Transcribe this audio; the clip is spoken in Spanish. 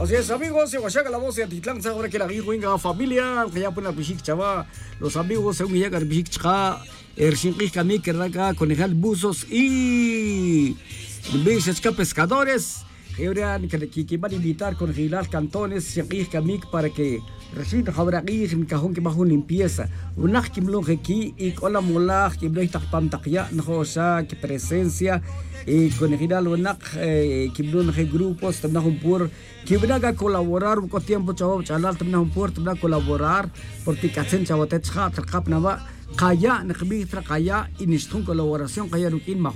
Así es, amigos, se guachaca la voz de Atitlán, ahora que la guinga familia, que ya pone pichik chava, los amigos se unían a pichik chava, Shinki Kami, que raca, conejal buzos y bichesca pescadores, que van a invitar con Gilal Cantones, Shinki Kami, para que recién habrá en cajón que bajo limpieza, un ajkim aquí y con la mulaj que no está pantaquia, no que presencia. Y con el final que hay grupos también por que van a colaborar con tiempo chavo chalal también por también colaborar porque cacen chavo te chat capna va kaya nakbitra kaya inistun colaboración kaya rukin